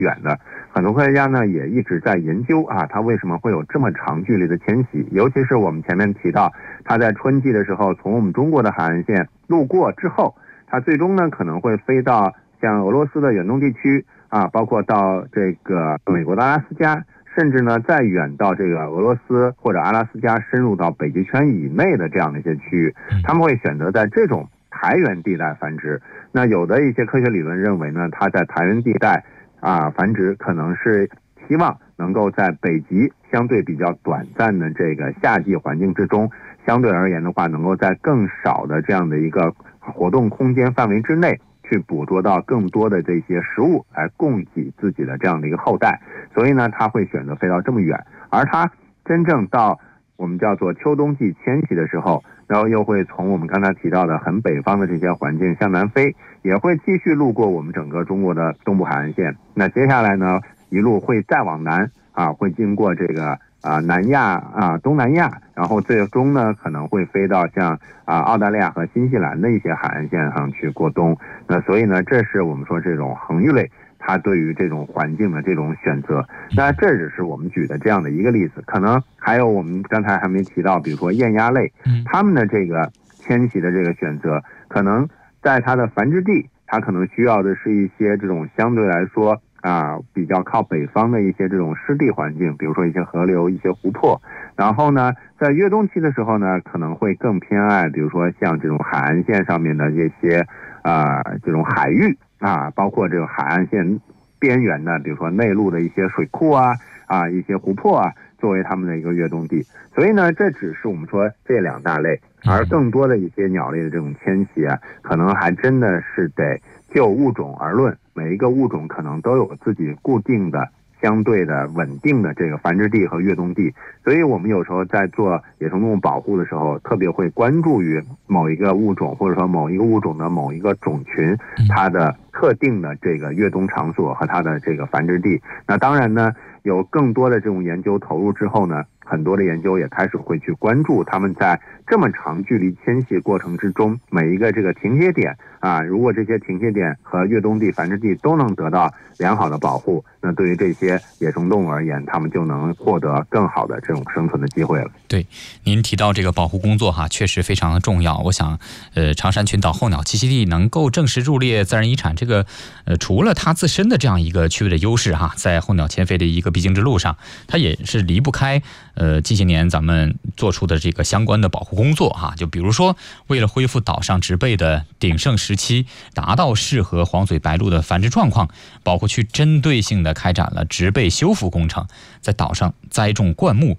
远的。很多科学家呢也一直在研究它为什么会有这么长距离的迁徙，尤其是我们前面提到，它在春季的时候从我们中国的海岸线路过之后，它最终呢可能会飞到像俄罗斯的远东地区包括到这个美国的阿拉斯加，甚至呢再远到这个俄罗斯或者阿拉斯加，深入到北极圈以内的这样的一些区域，他们会选择在这种台原地带繁殖。那有的一些科学理论认为呢，它在台原地带繁殖可能是希望能够在北极相对比较短暂的这个夏季环境之中，相对而言的话，能够在更少的这样的一个活动空间范围之内，去捕捉到更多的这些食物来供给自己的这样的一个后代。所以呢，他会选择飞到这么远，而他真正到我们叫做秋冬季迁徙的时候，然后又会从我们刚才提到的很北方的这些环境向南飞，也会继续路过我们整个中国的东部海岸线。那接下来呢，一路会再往南会经过这个南亚东南亚，然后最终呢可能会飞到像澳大利亚和新西兰的一些海岸线上去过冬。那所以呢，这是我们说这种恒玉类它对于这种环境的这种选择。那这只是我们举的这样的一个例子，可能还有我们刚才还没提到，比如说雁鸭类，它们的这个迁徙的这个选择，可能在它的繁殖地，它可能需要的是一些这种相对来说比较靠北方的一些这种湿地环境，比如说一些河流、一些湖泊。然后呢，在越冬期的时候呢，可能会更偏爱，比如说像这种海岸线上面的这些这种海域包括这个海岸线边缘的，比如说内陆的一些水库一些湖泊作为他们的一个越冬地。所以呢，这只是我们说这两大类，而更多的一些鸟类的这种迁徙可能还真的是得就物种而论，每一个物种可能都有自己固定的相对的稳定的这个繁殖地和越冬地。所以我们有时候在做野生动物保护的时候，特别会关注于某一个物种，或者说某一个物种的某一个种群，它的特定的这个越冬场所和它的这个繁殖地。那当然呢，有更多的这种研究投入之后呢，很多的研究也开始会去关注他们在这么长距离迁徙过程之中，每一个这个停歇点如果这些停歇点和越冬地繁殖地都能得到良好的保护，那对于这些野生动物而言，他们就能获得更好的这种生存的机会了。 对，您提到这个保护工作确实非常的重要。我想长山群岛候鸟栖息地能够正式入列自然遗产，这个除了它自身的这样一个区位的优势在候鸟迁飞的一个必经之路上，它也是离不开近些年咱们做出的这个相关的保护工作就比如说，为了恢复岛上植被的鼎盛时期，达到适合黄嘴白鹭的繁殖状况，保护区针对性的开展了植被修复工程，在岛上栽种灌木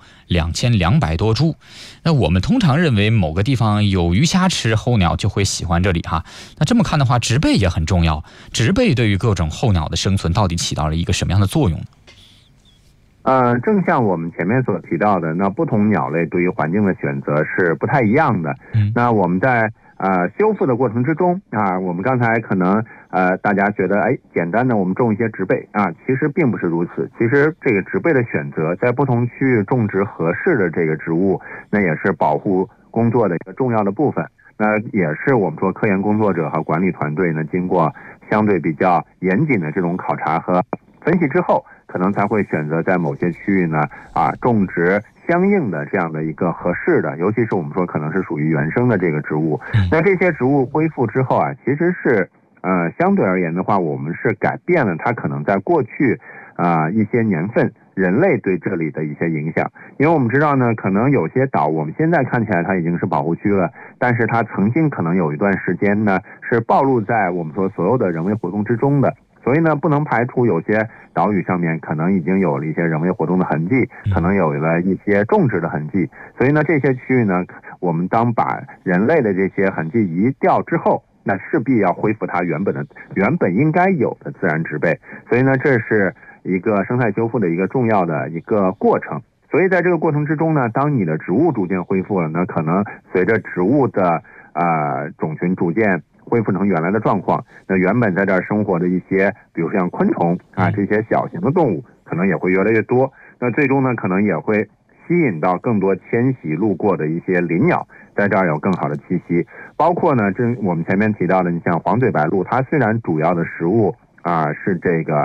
2200多株。那我们通常认为某个地方有鱼虾吃，候鸟就会喜欢这里那这么看的话，植被也很重要。植被对于各种候鸟的生存到底起到了一个什么样的作用呢？ 正像我们前面所提到的，那不同鸟类对于环境的选择是不太一样的。那我们在修复的过程之中我们刚才可能大家觉得简单的我们种一些植被其实并不是如此。其实这个植被的选择，在不同区域种植合适的这个植物，那也是保护工作的一个重要的部分。那也是我们说科研工作者和管理团队呢，经过相对比较严谨的这种考察和分析之后，可能才会选择在某些区域呢种植相应的这样的一个合适的，尤其是我们说可能是属于原生的这个植物。那这些植物恢复之后其实是相对而言的话，我们是改变了它可能在过去一些年份人类对这里的一些影响。因为我们知道呢，可能有些岛我们现在看起来它已经是保护区了，但是它曾经可能有一段时间呢是暴露在我们说所有的人为活动之中的。所以呢，不能排除有些岛屿上面可能已经有了一些人为活动的痕迹，可能有了一些种植的痕迹。所以呢，这些区域呢，我们当把人类的这些痕迹移掉之后，那势必要恢复它原本应该有的自然植被。所以呢，这是一个生态修复的一个重要的一个过程。所以在这个过程之中呢，当你的植物逐渐恢复了，那可能随着植物的种群逐渐恢复成原来的状况，那原本在这儿生活的一些，比如像昆虫这些小型的动物，可能也会越来越多。那最终呢，可能也会吸引到更多迁徙路过的一些林鸟，在这儿有更好的栖息。包括呢，我们前面提到的，你像黄嘴白鹭，它虽然主要的食物是这个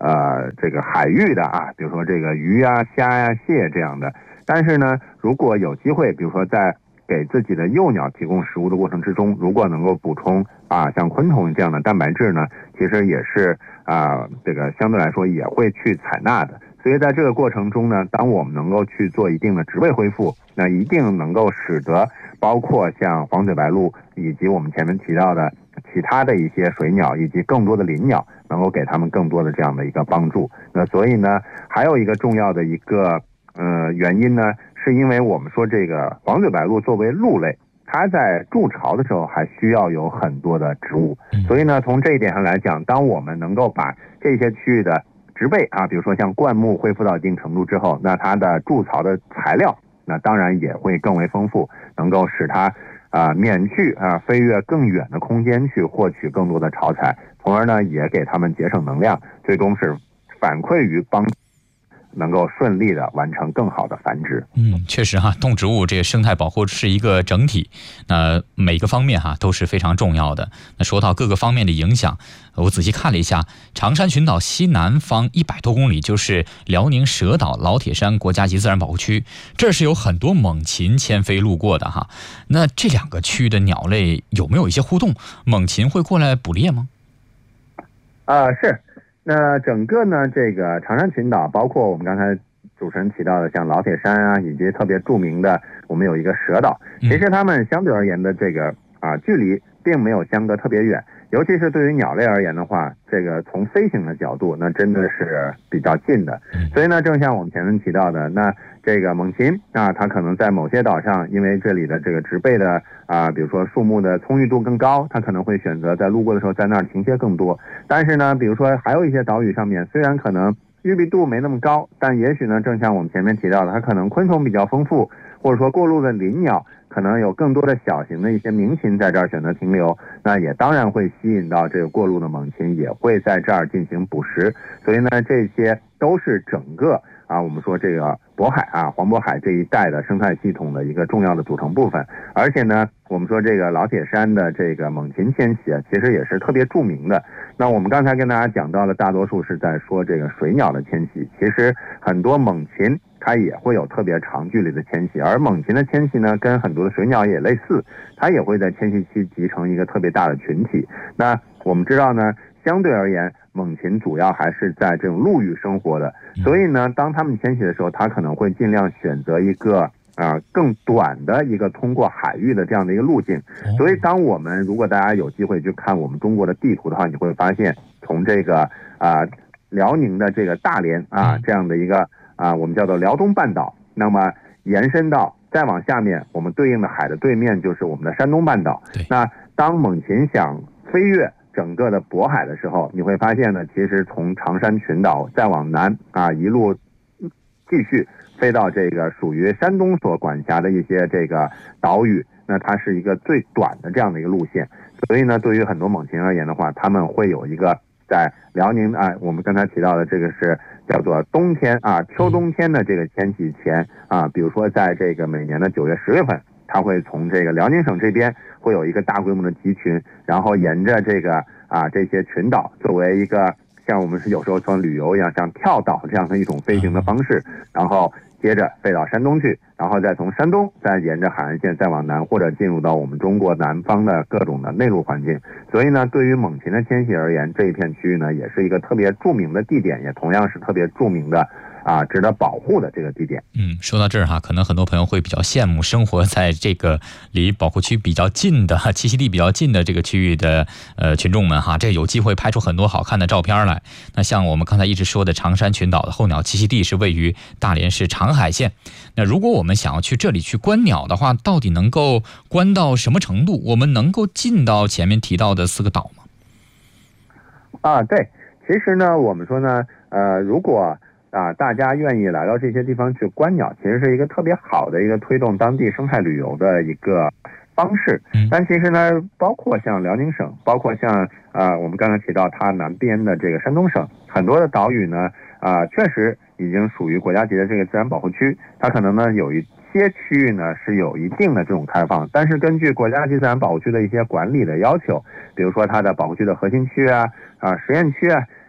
这个海域的啊，比如说这个鱼啊、虾呀、蟹这样的。但是呢，如果有机会，比如说在给自己的幼鸟提供食物的过程之中，如果能够补充像昆虫这样的蛋白质呢，其实也是这个相对来说也会去采纳的。所以在这个过程中呢，当我们能够去做一定的植被恢复，那一定能够使得包括像黄嘴白鹭以及我们前面提到的其他的一些水鸟以及更多的林鸟，能够给他们更多的这样的一个帮助。那所以呢，还有一个重要的一个原因呢，是因为我们说这个黄嘴白鹭作为陆类，它在筑巢的时候还需要有很多的植物，所以呢，从这一点上来讲，当我们能够把这些区域的植被比如说像灌木恢复到一定程度之后，那它的筑巢的材料，那当然也会更为丰富，能够使它免去飞越更远的空间去获取更多的巢材，从而呢也给他们节省能量，最终是反馈于帮能够顺利的完成更好的繁殖。 确实动植物这个生态保护是一个整体，那每个方面都是非常重要的。那说到各个方面的影响，我仔细看了一下，长山群岛西南方100多公里就是辽宁蛇岛老铁山国家级自然保护区，这是有很多猛禽迁飞路过的那这两个区域的鸟类有没有一些互动？猛禽会过来捕猎吗？ 是。那整个呢，这个长山群岛，包括我们刚才主持人提到的像老铁山以及特别著名的我们有一个蛇岛，其实它们相对而言的这个距离并没有相隔特别远，尤其是对于鸟类而言的话，这个从飞行的角度，那真的是比较近的。所以呢，正像我们前面提到的，那这个猛禽它可能在某些岛上，因为这里的这个植被的比如说树木的葱郁度更高，它可能会选择在路过的时候在那儿停歇更多。但是呢，比如说还有一些岛屿上面，虽然可能郁闭度没那么高，但也许呢，正像我们前面提到的，它可能昆虫比较丰富，或者说过路的林鸟可能有更多的小型的一些鸣禽在这儿选择停留，那也当然会吸引到这个过路的猛禽，也会在这儿进行捕食。所以呢，这些都是整个我们说这个渤海黄渤海这一带的生态系统的一个重要的组成部分。而且呢，我们说这个老铁山的这个猛禽迁徙其实也是特别著名的。那我们刚才跟大家讲到的大多数是在说这个水鸟的迁徙，其实很多猛禽它也会有特别长距离的迁徙，而猛禽的迁徙呢，跟很多的水鸟也类似，它也会在迁徙期集成一个特别大的群体。那我们知道呢，相对而言，猛禽主要还是在这种陆域生活的，所以呢，当它们迁徙的时候，它可能会尽量选择一个更短的一个通过海域的这样的一个路径。所以当我们如果大家有机会去看我们中国的地图的话，你会发现从这个辽宁的这个大连这样的一个我们叫做辽东半岛，那么延伸到再往下面，我们对应的海的对面就是我们的山东半岛。那当猛禽想飞越整个的渤海的时候，你会发现呢，其实从长山群岛再往南一路继续飞到这个属于山东所管辖的一些这个岛屿，那它是一个最短的这样的一个路线。所以呢，对于很多猛禽而言的话，他们会有一个在辽宁我们刚才提到的这个是叫做冬天秋冬天的这个迁徙前比如说在这个每年的9月10月份，它会从这个辽宁省这边会有一个大规模的集群，然后沿着这个这些群岛作为一个像我们是有时候像旅游一样，像跳岛这样的一种飞行的方式，然后接着飞到山东去，然后再从山东再沿着海岸线再往南，或者进入到我们中国南方的各种的内陆环境。所以呢，对于猛禽的迁徙而言，这一片区域呢也是一个特别著名的地点，也同样是特别著名的值得保护的这个地点。 说到这儿可能很多朋友会比较羡慕生活在这个离保护区比较近的栖息地比较近的这个区域的群众们这有机会拍出很多好看的照片来。那像我们刚才一直说的长山群岛的候鸟栖息地是位于大连市长海县。那如果我们想要去这里去观鸟的话，到底能够观到什么程度？我们能够进到前面提到的4个岛吗？ 对，其实呢，我们说呢，如果大家愿意来到这些地方去观鸟，其实是一个特别好的一个推动当地生态旅游的一个方式。但其实呢，包括像辽宁省，包括像我们刚才提到它南边的这个山东省，很多的岛屿呢确实已经属于国家级的这个自然保护区，它可能呢有一些区域呢是有一定的这种开放，但是根据国家级自然保护区的一些管理的要求，比如说它的保护区的核心区实验区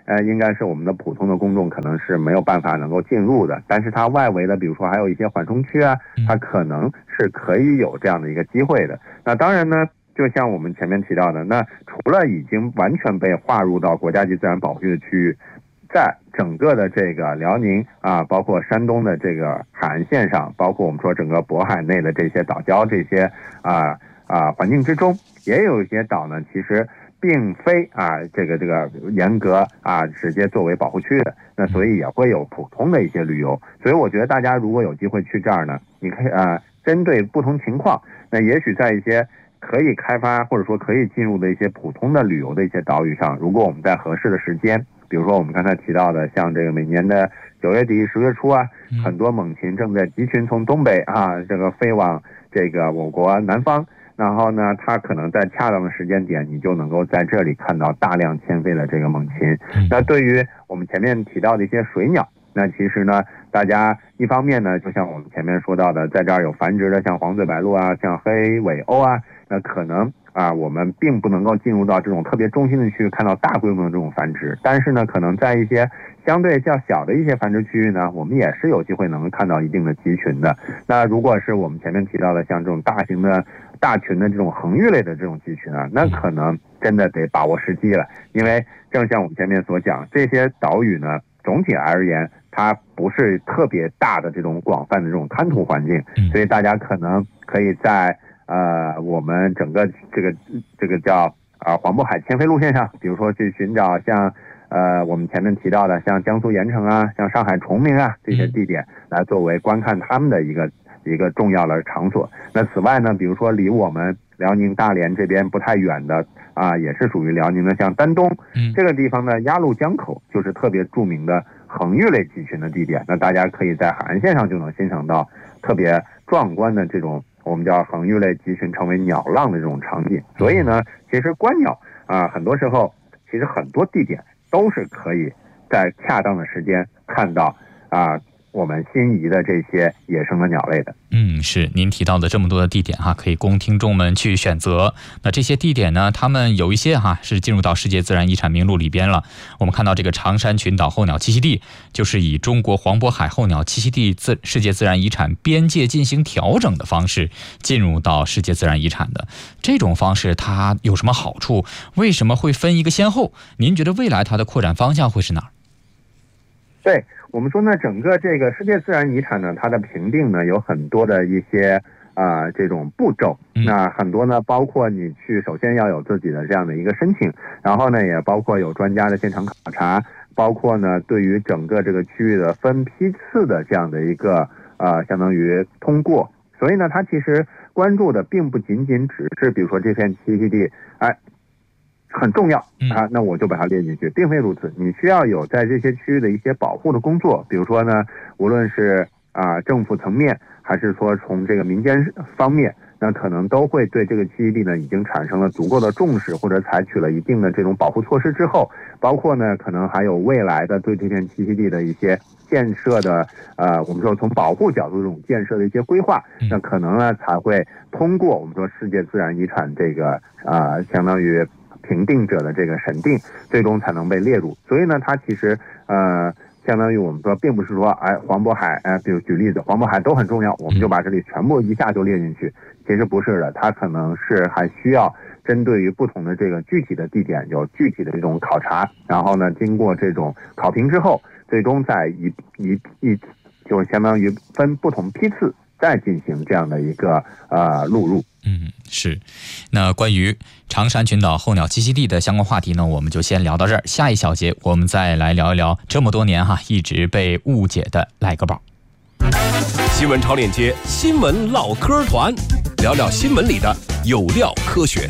应该是我们的普通的公众可能是没有办法能够进入的，但是它外围的，比如说还有一些缓冲区啊，它可能是可以有这样的一个机会的。那当然呢，就像我们前面提到的，那除了已经完全被划入到国家级自然保护区的区域，在整个的这个辽宁啊，包括山东的这个海岸线上，包括我们说整个渤海内的这些岛礁这些环境之中，也有一些岛呢，其实并非这个严格直接作为保护区的，那所以也会有普通的一些旅游。所以我觉得大家如果有机会去这儿呢，你可以针对不同情况，那也许在一些可以开发或者说可以进入的一些普通的旅游的一些岛屿上，如果我们在合适的时间，比如说我们刚才提到的，像这个每年的9月底10月初很多猛禽正在集群从东北这个飞往这个我国南方。然后呢，它可能在恰当的时间点，你就能够在这里看到大量迁飞的这个猛禽。那对于我们前面提到的一些水鸟，那其实呢，大家一方面呢，就像我们前面说到的，在这儿有繁殖的，像黄嘴白鹭像黑尾鸥那可能我们并不能够进入到这种特别中心的区域看到大规模的这种繁殖，但是呢，可能在一些相对较小的一些繁殖区域呢，我们也是有机会能够看到一定的集群的。那如果是我们前面提到的像这种大型的大群的这种恒玉类的这种集群那可能真的得把握时机了，因为正像我们前面所讲，这些岛屿呢，总体而言它不是特别大的这种广泛的这种滩涂环境，所以大家可能可以在我们整个这个叫黄渤海迁飞路线上，比如说去寻找像我们前面提到的像江苏盐城像上海崇明这些地点，来作为观看他们的一个重要的场所。那此外呢，比如说离我们辽宁大连这边不太远的也是属于辽宁的，像丹东这个地方呢，鸭绿江口就是特别著名的恒玉类集群的地点。那大家可以在海岸线上就能欣赏到特别壮观的这种我们叫恒玉类集群成为鸟浪的这种场景。所以呢，其实观鸟很多时候其实很多地点都是可以在恰当的时间看到我们心仪的这些野生的鸟类的。 是您提到的这么多的地点可以供听众们去选择。那这些地点呢，他们有一些是进入到世界自然遗产名录里边了。我们看到这个长山群岛候鸟栖息地，就是以中国黄渤海候鸟栖息地世界自然遗产边界进行调整的方式进入到世界自然遗产的。这种方式它有什么好处？为什么会分一个先后？您觉得未来它的扩展方向会是哪儿？ 对，我们说呢，整个这个世界自然遗产呢，它的评定呢有很多的一些这种步骤。那很多呢，包括你首先要有自己的这样的一个申请，然后呢，也包括有专家的现场考察，包括呢，对于整个这个区域的分批次的这样的一个相当于通过。所以呢，它其实关注的并不仅仅只是比如说这片栖息地很重要那我就把它列进去，并非如此。你需要有在这些区域的一些保护的工作，比如说呢，无论是政府层面，还是说从这个民间方面，那可能都会对这个栖息地呢已经产生了足够的重视，或者采取了一定的这种保护措施之后，包括呢可能还有未来的对这片栖息地的一些建设的我们说从保护角度这种建设的一些规划，那可能呢才会通过我们说世界自然遗产这个相当于评定者的这个审定，最终才能被列入。所以呢，它其实相当于我们说，并不是说黄渤海比如举例子，黄渤海都很重要，我们就把这里全部一下就列进去。其实不是的，它可能是还需要针对于不同的这个具体的地点有具体的这种考察，然后呢，经过这种考评之后，最终再就相当于分不同批次再进行这样的一个录入。 是。那关于长山群岛候鸟栖息地的相关话题呢，我们就先聊到这儿。下一小节我们再来聊一聊这么多年一直被误解的赖个宝。 新闻超链接，新闻唠嗑团，聊聊新闻里的有料科学。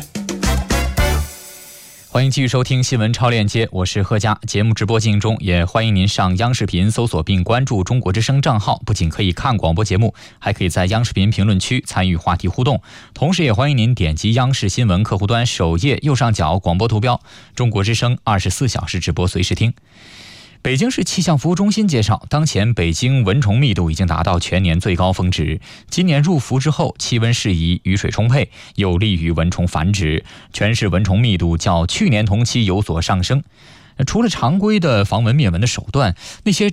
欢迎继续收听新闻超链接，我是贺佳。节目直播进行中，也欢迎您上央视频搜索并关注中国之声账号，不仅可以看广播节目，还可以在央视频评论区参与话题互动。同时也欢迎您点击央视新闻客户端首页右上角广播图标，中国之声24小时直播随时听。北京市气象服务中心介绍，当前北京蚊虫密度已经达到全年最高峰值。今年入伏之后，气温适宜，雨水充沛，有利于蚊虫繁殖。全市蚊虫密度较去年同期有所上升。 除了常规的防蚊灭蚊的手段，那些